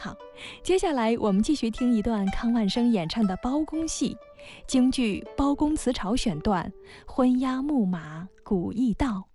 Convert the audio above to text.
好，接下来我们继续听一段康万生演唱的包公戏，京剧《包公辞巢》选段：“昏鸦牧马古驿道。”